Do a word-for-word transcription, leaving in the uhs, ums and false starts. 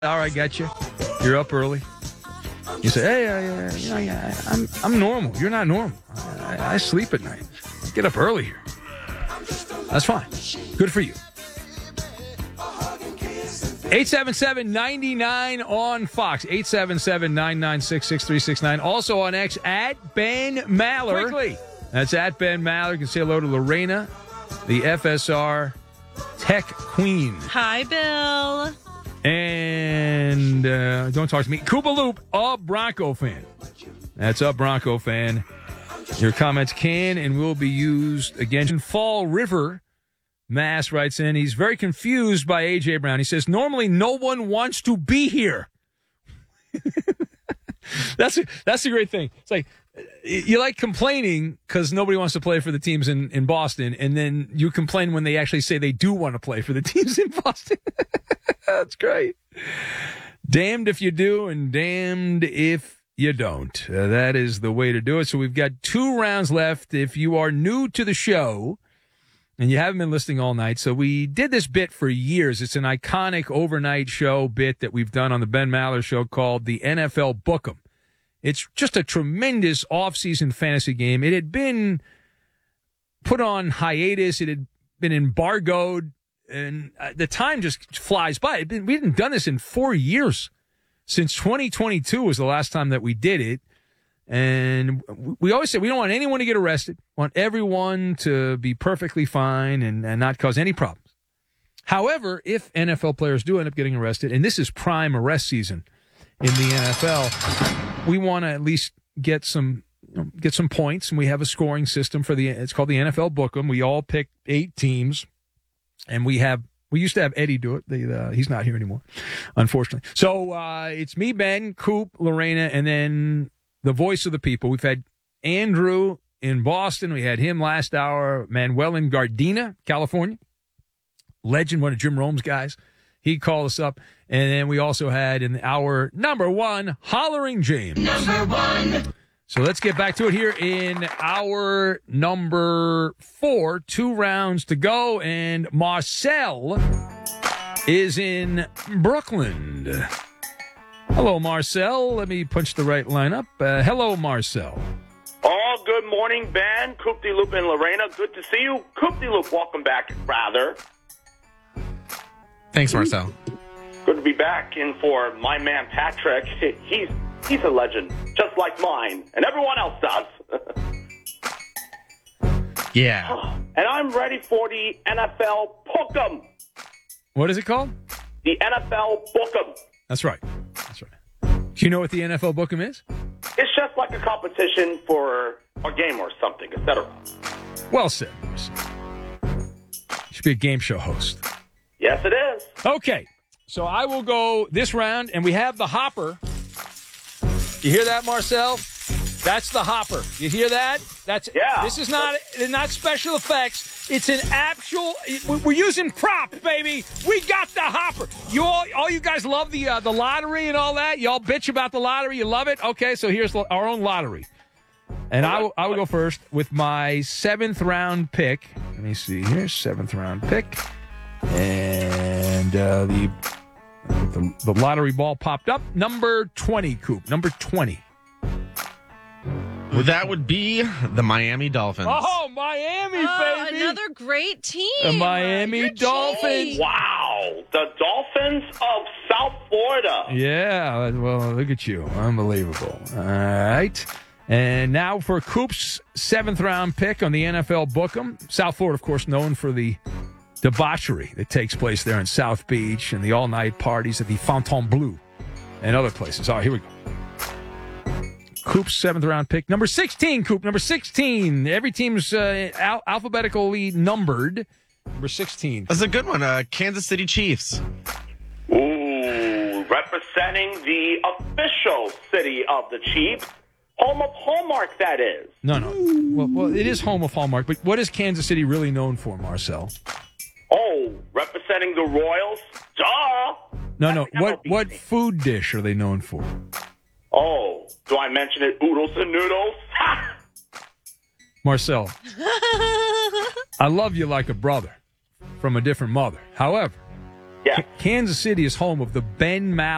All right, got you. You're up early. You say, hey, I, uh, you know, yeah, I'm I'm normal. You're not normal. I, I sleep at night. Get up early here. That's fine. Good for you. eight seven seven, nine nine on Fox. eight seven seven, nine nine six, six three six nine. Also on X, at Ben Maller. Quickly. That's at Ben Maller. You can say hello to Lorena, the F S R Tech Queen. Hi, Bill. And uh, don't talk to me. Koopa Loop, a Bronco fan. That's a Bronco fan. Your comments can and will be used again. Fall River, Mass writes in, he's very confused by A J. Brown. He says, normally no one wants to be here. that's, a, that's a great thing. It's like, you like complaining because nobody wants to play for the teams in, in Boston, and then you complain when they actually say they do want to play for the teams in Boston. That's great. Damned if you do and damned if you don't. Uh, that is the way to do it. So we've got two rounds left. If you are new to the show and you haven't been listening all night, so we did this bit for years. It's an iconic overnight show bit that we've done on the Ben Maller Show called the N F L Book'em. It's just a tremendous off-season fantasy game. It had been put on hiatus. It had been embargoed. And the time just flies by. We hadn't done this in four years. Since twenty twenty-two was the last time that we did it. And we always say we don't want anyone to get arrested. We want everyone to be perfectly fine and, and not cause any problems. However, if N F L players do end up getting arrested, and this is prime arrest season in the N F L, we want to at least get some you know, get some points. And we have a scoring system for the, it's called the N F L Book'em. We all pick eight teams. And we have, we used to have Eddie do it. The, uh, he's not here anymore, unfortunately. So uh, it's me, Ben, Coop, Lorena, and then the voice of the people. We've had Andrew in Boston. We had him last hour. Manuel in Gardena, California. Legend, one of Jim Rome's guys. He called us up. And then we also had in our number one, Hollering James. Number one. So let's get back to it here in our number four. Two rounds to go, and Marcel is in Brooklyn. Hello, Marcel. Let me punch the right line up. Uh, hello, Marcel. Oh, good morning, Ben. Coop de Loop and Lorena. Good to see you. Coop de Loop, welcome back, rather. Thanks, Marcel. Good to be back. And for my man, Patrick, he's... He's a legend, just like mine, and everyone else does. Yeah. And I'm ready for the N F L Book'em. What is it called? The N F L Book'em. That's right. That's right. Do you know what the N F L Book'em is? It's just like a competition for a game or something, et cetera. Well said. You should be a game show host. Yes, it is. Okay. So I will go this round, and we have the hopper. You hear that, Marcel? That's the hopper. You hear that? That's yeah. This is not not special effects. It's an actual. We're using props, baby. We got the hopper. You all, all you guys love the uh, the lottery and all that. Y'all bitch about the lottery. You love it. Okay, so here's our own lottery, and I will I will go first with my seventh round pick. Let me see here, seventh round pick, and uh, the. The, the lottery ball popped up. Number twenty, Coop. Number twenty. Well, that would be the Miami Dolphins. Oh, Miami, oh, baby. Another great team. The Miami You're Dolphins. cheating. Wow. The Dolphins of South Florida. Yeah. Well, look at you. Unbelievable. All right. And now for Coop's seventh round pick on the N F L Book'em. South Florida, of course, known for the debauchery that takes place there in South Beach and the all-night parties at the Fontainebleau and other places. All right, here we go. Coop's seventh round pick. Number sixteen, Coop. Number sixteen. Every team's uh, al- alphabetically numbered. Number sixteen. That's a good one. Uh, Kansas City Chiefs. Ooh, representing the official city of the Chiefs. Home of Hallmark, that is. No, no. Well, well, it is home of Hallmark, but what is Kansas City really known for, Marcel? Oh, representing the Royals? Duh! No, no. That's What M L B what team. food dish are they known for? Oh, do I mention it? Oodles and noodles? Ha! Marcel, I love you like a brother from a different mother. However, Yeah. Kansas City is home of the Ben Maller